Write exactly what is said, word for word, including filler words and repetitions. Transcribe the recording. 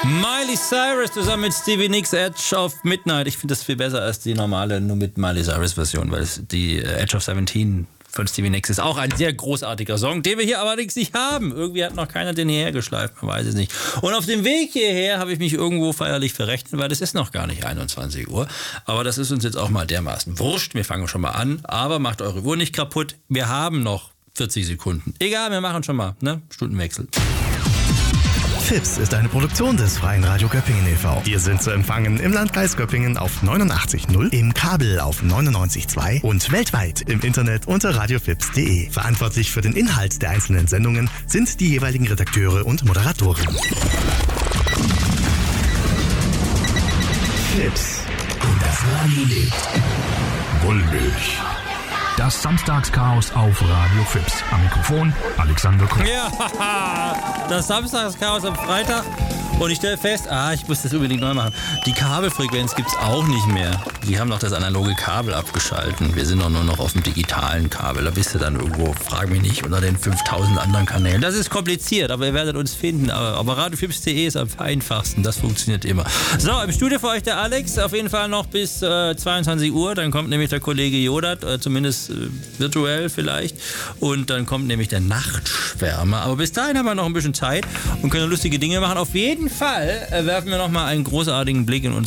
Miley Cyrus zusammen mit Stevie Nicks, Edge of Midnight. Ich finde das viel besser als die normale, nur mit Miley Cyrus Version, weil es die Edge of Seventeen von Stevie Nicks ist auch ein sehr großartiger Song, den wir hier allerdings nicht haben. Irgendwie hat noch keiner den hierher geschleift, man weiß es nicht. Und auf dem Weg hierher habe ich mich irgendwo feierlich verrechnet, weil es ist noch gar nicht einundzwanzig Uhr. Aber das ist uns jetzt auch mal dermaßen wurscht. Wir fangen schon mal an, aber macht eure Uhr nicht kaputt. Wir haben noch vierzig Sekunden. Egal, wir machen schon mal, ne? Stundenwechsel. Fips ist eine Produktion des Freien Radio Göppingen e V Wir sind zu empfangen im Landkreis Göppingen auf neunundachtzig Komma null, im Kabel auf neunundneunzig Komma zwei und weltweit im Internet unter radiofips punkt de. Verantwortlich für den Inhalt der einzelnen Sendungen sind die jeweiligen Redakteure und Moderatoren. Fips. Und das Radio lebt. Wollmilch. Das Samstagschaos auf Radio Fips. Am Mikrofon Alexander Koch. Ja, das Samstagschaos am Freitag. Und ich stelle fest, ah, ich muss das unbedingt neu machen. Die Kabelfrequenz gibt es auch nicht mehr. Die haben doch das analoge Kabel abgeschalten. Wir sind doch nur noch auf dem digitalen Kabel. Da bist du dann irgendwo, frag mich nicht, unter den fünftausend anderen Kanälen. Das ist kompliziert, aber ihr werdet uns finden. Aber, aber radiofips punkt de ist am einfachsten. Das funktioniert immer. So, im Studio für euch der Alex. Auf jeden Fall noch bis äh, zweiundzwanzig Uhr. Dann kommt nämlich der Kollege Jodat, äh, zumindest äh, virtuell vielleicht. Und dann kommt nämlich der Nachtschwärmer. Aber bis dahin haben wir noch ein bisschen Zeit und können lustige Dinge machen. Auf jeden Fall äh, werfen wir noch mal einen großartigen Blick in unser